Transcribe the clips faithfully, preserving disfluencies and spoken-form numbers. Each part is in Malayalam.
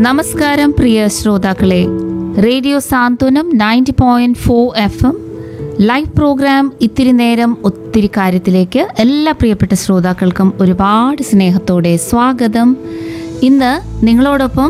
നമസ്കാരം പ്രിയ ശ്രോതാക്കളെ, റേഡിയോ സാന്ത്വനം ninety point four F M live programme ഇത്തിരി നേരം ഒത്തിരി കാര്യത്തിലേക്ക് എല്ലാ പ്രിയപ്പെട്ട ശ്രോതാക്കൾക്കും ഒരുപാട് സ്നേഹത്തോടെ സ്വാഗതം. ഇന്ന് നിങ്ങളോടൊപ്പം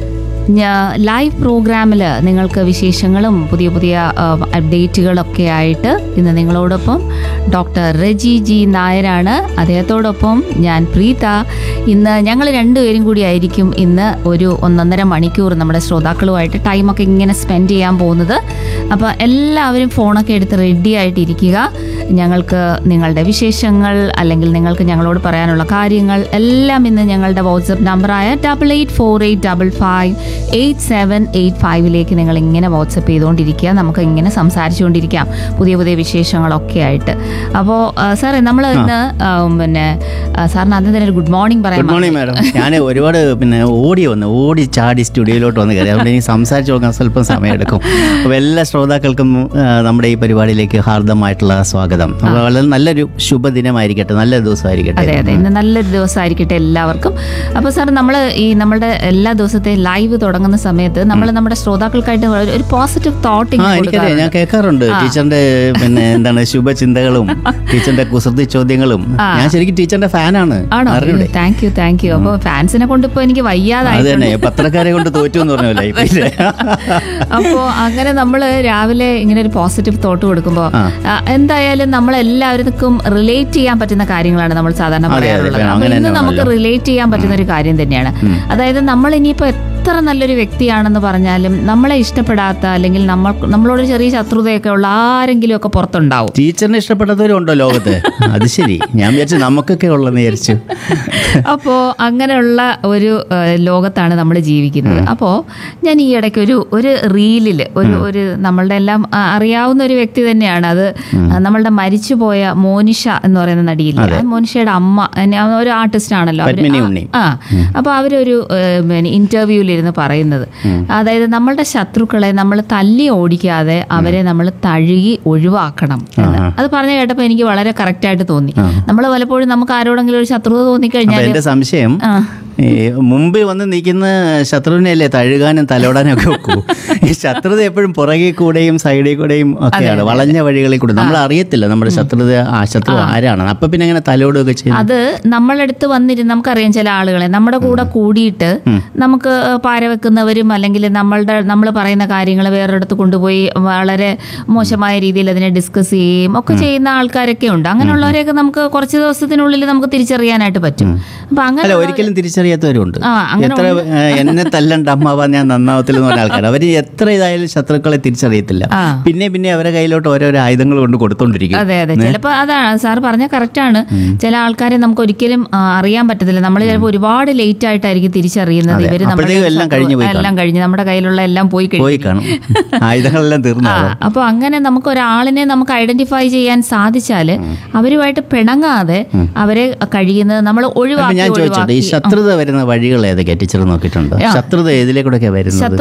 ലൈവ് പ്രോഗ്രാമിൽ നിങ്ങൾക്ക് വിശേഷങ്ങളും പുതിയ പുതിയ അപ്ഡേറ്റുകളൊക്കെ ആയിട്ട് ഇന്ന് നിങ്ങളോടൊപ്പം ഡോക്ടർ റെജി ജി നായരാണ്. അദ്ദേഹത്തോടൊപ്പം ഞാൻ പ്രീത. ഇന്ന് ഞങ്ങൾ രണ്ടുപേരും കൂടി ആയിരിക്കും ഇന്ന് ഒരു ഒന്നൊന്നര മണിക്കൂർ നമ്മുടെ ശ്രോതാക്കളുമായിട്ട് ടൈമൊക്കെ ഇങ്ങനെ സ്പെൻഡ് ചെയ്യാൻ പോകുന്നത്. അപ്പോൾ എല്ലാവരും ഫോണൊക്കെ എടുത്ത് റെഡി ആയിട്ടിരിക്കുക. ഞങ്ങൾക്ക് നിങ്ങളുടെ വിശേഷങ്ങൾ അല്ലെങ്കിൽ നിങ്ങൾക്ക് ഞങ്ങളോട് പറയാനുള്ള കാര്യങ്ങൾ എല്ലാം ഇന്ന് ഞങ്ങളുടെ വാട്സപ്പ് നമ്പറായ double eight four eight double five eight seven eight ഫൈവിലേക്ക് നിങ്ങൾ ഇങ്ങനെ വാട്സപ്പ് ചെയ്തുകൊണ്ടിരിക്കുക. നമുക്ക് ഇങ്ങനെ സംസാരിച്ചുകൊണ്ടിരിക്കാം പുതിയ പുതിയ വിശേഷങ്ങളൊക്കെ ആയിട്ട്. അപ്പോൾ സാറേ, നമ്മൾ ഇന്ന് പിന്നെ സാറിന് ആദ്യം തന്നെ ഒരു ഗുഡ് മോർണിംഗ് പറയാം. Good morning madam. ഞാൻ ഒരുപാട് പിന്നെ ഓടി വന്ന് ഓടി ചാടി സ്റ്റുഡിയോയിലോട്ട് വന്ന് കയറി. അതുകൊണ്ട് എനിക്ക് സംസാരിച്ച് നോക്കാൻ സ്വല്പം സമയമെടുക്കും. അപ്പോൾ എല്ലാ ശ്രോതാക്കൾക്കും നമ്മുടെ ഈ പരിപാടിയിലേക്ക് ഹാർദമായിട്ടുള്ള സ്വാഗതം. അപ്പോൾ വളരെ നല്ലൊരു ശുഭദിനമായിരിക്കട്ടെ, നല്ലൊരു ദിവസമായിരിക്കട്ടെ. അതെ അതെ, ഇന്ന് നല്ലൊരു ദിവസമായിരിക്കട്ടെ എല്ലാവർക്കും. അപ്പോൾ സാർ, നമ്മൾ ഈ നമ്മുടെ എല്ലാ ദിവസത്തെ ലൈവ് തുടങ്ങുന്ന സമയത്ത് നമ്മൾ നമ്മുടെ ശ്രോതാക്കൾക്കായിട്ട് ഒരു പോസിറ്റീവ് തോട്ട്. എനിക്കറിയാം, ഞാൻ കേൾക്കാറുണ്ട് ടീച്ചറിന്റെ പിന്നെ എന്താണ് ശുഭചിന്തകളും ടീച്ചറിന്റെ കുസൃതി ചോദ്യങ്ങളും. ഞാൻ ശരിക്കും ടീച്ചറിന്റെ ഫാനാണ്. Thank you thank you. അപ്പോൾ ഫാൻസിനെ കൊണ്ട് ഇപ്പൊ എനിക്ക് വയ്യാതായി, പത്രക്കാരെ കൊണ്ട് തോറ്റു എന്ന് പറഞ്ഞല്ലേ. അപ്പോൾ അങ്ങനെ നമ്മൾ രാവിലെ ഇങ്ങനെ ഒരു പോസിറ്റീവ് തോട്ട് കൊടുക്കുമ്പോൾ എന്തായാലും നമ്മളെല്ലാവർക്കും റിലേറ്റ് ചെയ്യാൻ പറ്റുന്ന കാര്യങ്ങളാണ് നമ്മൾ സാധാരണ പറയാറുള്ളത്. അപ്പൊ ഇന്ന് നമുക്ക് റിലേറ്റ് ചെയ്യാൻ പറ്റുന്ന ഒരു കാര്യം തന്നെയാണ്. അതായത് നമ്മൾ ഇനിയിപ്പോ എത്ര നല്ലൊരു വ്യക്തിയാണെന്ന് പറഞ്ഞാലും നമ്മളെ ഇഷ്ടപ്പെടാത്ത അല്ലെങ്കിൽ നമ്മൾ നമ്മളോട് ചെറിയ ശത്രുതയൊക്കെ ഉള്ള ആരെങ്കിലും ഒക്കെ പുറത്തുണ്ടാവും. ടീച്ചറിനെ ഇഷ്ടപ്പെടാത്തവരുണ്ടോ ലോകത്ത്? അത് ശരി, ഞാൻ വിചാരിച്ചു നമുക്കൊക്കെ ഉള്ളെന്ന് വിചാരിച്ചു. അപ്പോൾ അങ്ങനെയുള്ള ഒരു ലോകത്താണ് നമ്മൾ ജീവിക്കുന്നത്. അപ്പോൾ ഞാൻ ഈ ഇടയ്ക്ക് ഒരു ഒരു റീലിൽ ഒരു ഒരു നമ്മളുടെ എല്ലാം അറിയാവുന്ന ഒരു വ്യക്തി തന്നെയാണ്. അത് നമ്മളുടെ മരിച്ചുപോയ മോനിഷ എന്ന് പറയുന്ന നടിയില്ല, മോനിഷയുടെ അമ്മ ഒരു ആർട്ടിസ്റ്റ് ആണല്ലോ. ആ അപ്പോൾ അവരൊരു ഇന്റർവ്യൂവിൽ ഇരുന്ന് പറയുന്നത്, അതായത് നമ്മളുടെ ശത്രുക്കളെ നമ്മൾ തല്ലി ഓടിക്കാതെ അവരെ നമ്മൾ തഴുകി ഒഴിവാക്കണം എന്ന്. അത് പറഞ്ഞു കേട്ടപ്പോൾ എനിക്ക് വളരെ കറക്റ്റ് ആയിട്ട് തോന്നി. നമ്മൾ പലപ്പോഴും നമുക്ക് ആരോടെങ്കിലും ഒരു ശത്രുത തോന്നിക്കഴിഞ്ഞാൽ എന്റെ സംശയം, മുമ്പിൽ വന്ന് നിൽക്കുന്ന ശത്രുവിനെയല്ലേ തഴുകാനും തലോടാനും ഒക്കെ വെക്കൂ. ഈ ശത്രുത എപ്പോഴും പുറകെ കൂടെയും സൈഡിൽ കൂടെയും ഒക്കെയാണ്, വളഞ്ഞ വഴികളിൽ കൂടെ. നമ്മൾ അറിയത്തില്ല നമ്മുടെ ശത്രുത ആ ശത്രു ആരാണ്. അപ്പൊ പിന്നെ ഇങ്ങനെ തലോടുകയൊക്കെ ചെയ്യും. അത് നമ്മളടുത്ത് വന്നിരുന്ന് നമുക്കറിയാം, ചില ആളുകളെ നമ്മുടെ കൂടെ കൂടിയിട്ട് നമുക്ക് പാര വെക്കുന്നവരും അല്ലെങ്കിൽ നമ്മളുടെ നമ്മൾ പറയുന്ന കാര്യങ്ങൾ വേറൊരിടത്ത് കൊണ്ടുപോയി വളരെ മോശമായ രീതിയിൽ അതിനെ ഡിസ്കസ് ചെയ്യുകയും ഒക്കെ ചെയ്യുന്ന ആൾക്കാരൊക്കെ ഉണ്ട്. അങ്ങനെയുള്ളവരെയൊക്കെ നമുക്ക് കുറച്ച് ദിവസത്തിനുള്ളിൽ നമുക്ക് തിരിച്ചറിയാനായിട്ട് പറ്റും. അപ്പൊ അങ്ങനെ ഒരിക്കലും തിരിച്ചറിയാത്തവരുണ്ട്. എത്ര എന്നെ തല്ലണ്ട അമ്മാവ ഞാൻ നന്നാവത്തില്ലെന്ന് പറഞ്ഞ ആൾക്കാർ, അവര് എത്ര ഇതായാലും ശത്രുക്കളെ തിരിച്ചറിയത്തില്ല. പിന്നെ പിന്നെ അവരെ കയ്യിലോട്ട് ഓരോരോ ആയുധങ്ങൾ കൊണ്ട് കൊടുത്തോണ്ടിരിക്കും. അതെ അതെ, ചിലപ്പോൾ അതാണ് സാർ പറഞ്ഞ കറക്റ്റ് ആണ്. ചില ആൾക്കാരെ നമുക്ക് ഒരിക്കലും അറിയാൻ പറ്റത്തില്ല. നമ്മൾ ചിലപ്പോൾ ഒരുപാട് ലേറ്റ് ആയിട്ടായിരിക്കും തിരിച്ചറിയുന്നത്. ഇവര് എല്ലാം കഴിഞ്ഞ് നമ്മുടെ കയ്യിലുള്ള എല്ലാം പോയി കാണും, ആയുധങ്ങളെല്ലാം തീർന്നു. അപ്പൊ അങ്ങനെ നമുക്ക് ഒരാളിനെ നമുക്ക് ഐഡന്റിഫൈ ചെയ്യാൻ സാധിച്ചാല് അവരുമായിട്ട് പിണങ്ങാതെ അവരെ കഴിയുന്നത് നമ്മൾ ഒഴിവാക്കി. ഈ ശത്രുത വരുന്ന വഴികൾ ഏതൊക്കെയാ ടീച്ചർ നോക്കിയിട്ടുണ്ട്? ശത്രുത ഏതിലേക്കൂടെ വരുന്നത്?